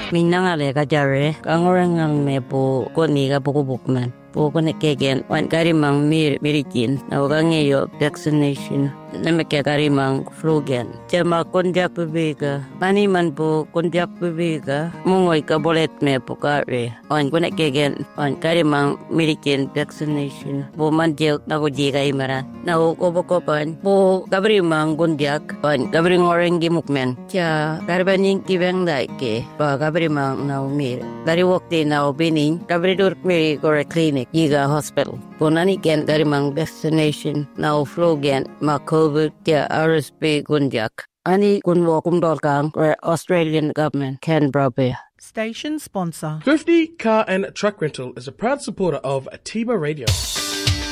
Minangale kajare kangorangang me po koni ka bukubukman. Po konekegen wan karimang mirikin na ugangayo vaccination na karimang flugen. Jama konjak bebega maniman po konjak bebega mungoy ka bolet me po kare. Wan konekegen wan karimang mirikin vaccination. Po manjek na kujiga imara. Na ukobokopan po karimang konjak wan karing orangi mukmen. Kya karibaning kibeng daike pa karimang na umir. Dari wakti na ubining kabridur miri kore clinic. Yiga hospital. Punani gen garimang vaccination na uflogen ma COVID kya RSV gunjak. Ani kunwo kumdolkang where Australian government can brabe. Station sponsor. Thrifty Car and Truck Rental is a proud supporter of Atiba Radio.